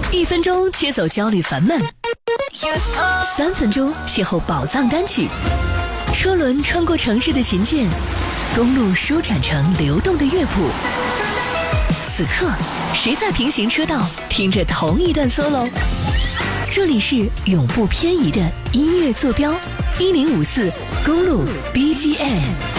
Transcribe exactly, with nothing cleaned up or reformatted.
一分钟切走焦虑烦闷，三分钟邂逅宝藏单曲。车轮穿过城市的琴键，公路舒展成流动的乐谱。此刻，谁在平行车道听着同一段 solo？ 这里是永不偏移的音乐坐标，一零五四公路 B G M。